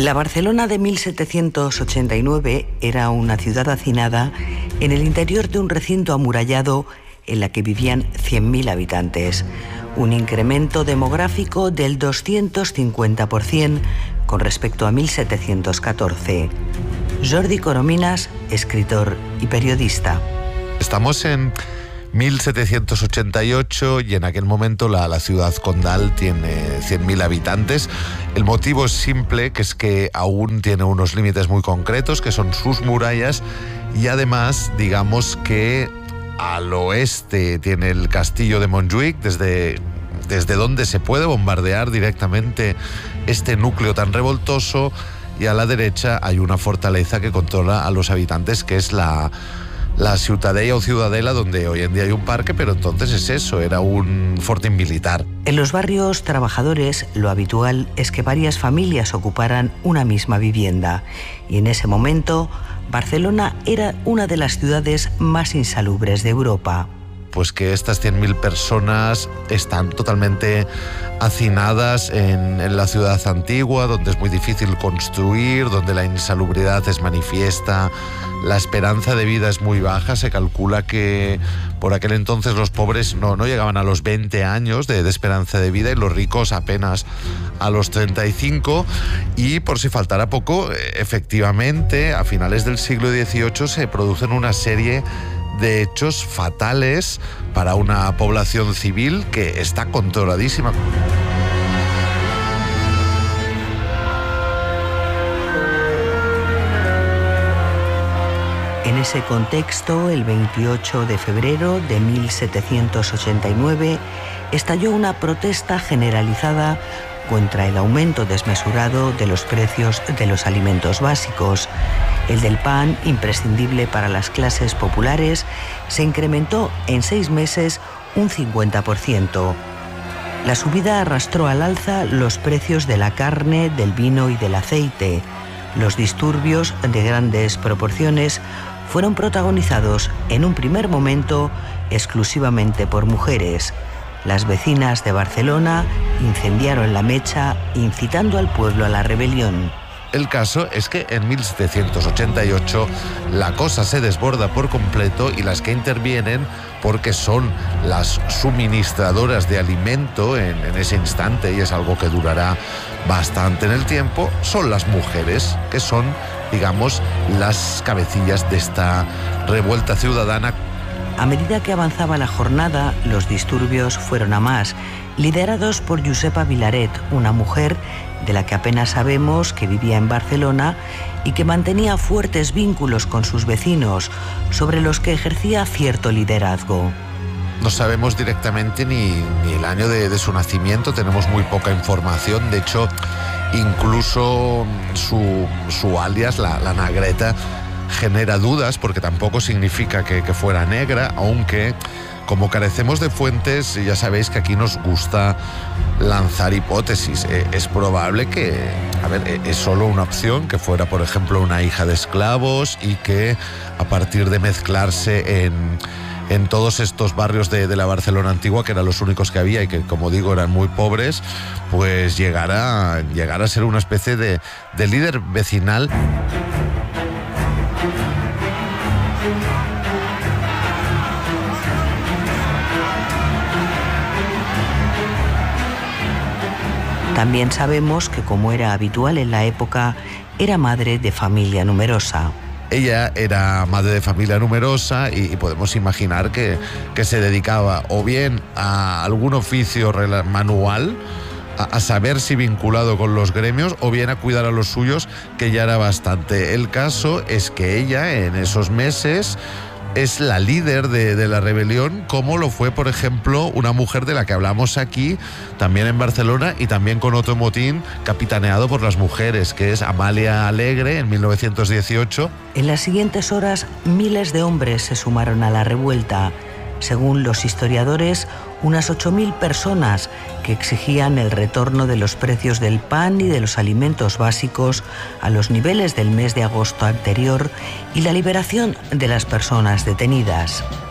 La Barcelona de 1789 era una ciudad hacinada en el interior de un recinto amurallado en la que vivían 100.000 habitantes, un incremento demográfico del 250% con respecto a 1714. Jordi Corominas, escritor y periodista. Estamos en 1788 y en aquel momento la ciudad condal tiene 100.000 habitantes. El motivo es simple, que es que aún tiene unos límites muy concretos, que son sus murallas, y además, digamos que al oeste tiene el castillo de Montjuïc, desde donde se puede bombardear directamente este núcleo tan revoltoso, y a la derecha hay una fortaleza que controla a los habitantes, que es la Ciutadella o Ciudadela, donde hoy en día hay un parque, pero entonces es eso, era un fortín militar. En los barrios trabajadores, lo habitual es que varias familias ocuparan una misma vivienda, y en ese momento Barcelona era una de las ciudades más insalubres de Europa. Pues que estas 100.000 personas están totalmente hacinadas en la ciudad antigua, donde es muy difícil construir, donde la insalubridad es manifiesta, la esperanza de vida es muy baja. Se calcula que por aquel entonces los pobres no llegaban a los 20 años de esperanza de vida, y los ricos apenas a los 35. Y por si faltara poco, efectivamente, a finales del siglo XVIII se producen una serie de hechos fatales para una población civil que está controladísima. En ese contexto, el 28 de febrero de 1789, estalló una protesta generalizada contra el aumento desmesurado de los precios de los alimentos básicos. El del pan, imprescindible para las clases populares, se incrementó en 6 meses un 50%. La subida arrastró al alza los precios de la carne, del vino y del aceite. Los disturbios, de grandes proporciones, fueron protagonizados en un primer momento exclusivamente por mujeres. Las vecinas de Barcelona incendiaron la mecha, incitando al pueblo a la rebelión. El caso es que en 1788 la cosa se desborda por completo, y las que intervienen, porque son las suministradoras de alimento en ese instante, y es algo que durará bastante en el tiempo, son las mujeres, que son, digamos, las cabecillas de esta revuelta ciudadana. A medida que avanzaba la jornada, los disturbios fueron a más, liderados por Josepa Vilaret, una mujer de la que apenas sabemos que vivía en Barcelona y que mantenía fuertes vínculos con sus vecinos, sobre los que ejercía cierto liderazgo. No sabemos directamente ni el año de su nacimiento, tenemos muy poca información. De hecho, incluso su alias, la Negreta, genera dudas, porque tampoco significa que fuera negra, aunque como carecemos de fuentes, ya sabéis que aquí nos gusta lanzar hipótesis. Es probable que, es solo una opción, que fuera, por ejemplo, una hija de esclavos, y que a partir de mezclarse en todos estos barrios de la Barcelona antigua, que eran los únicos que había y que, como digo, eran muy pobres, pues llegara a ser una especie de líder vecinal. También sabemos que, como era habitual en la época, era madre de familia numerosa. Ella era madre de familia numerosa, y podemos imaginar que se dedicaba o bien a algún oficio manual, a saber si vinculado con los gremios, o bien a cuidar a los suyos, que ya era bastante. El caso es que ella, en esos meses, es la líder de la rebelión, como lo fue, por ejemplo, una mujer de la que hablamos aquí, también en Barcelona, y también con otro motín capitaneado por las mujeres, que es Amalia Alegre, en 1918. En las siguientes horas, miles de hombres se sumaron a la revuelta. Según los historiadores, unas 8.000 personas, que exigían el retorno de los precios del pan y de los alimentos básicos a los niveles del mes de agosto anterior, y la liberación de las personas detenidas.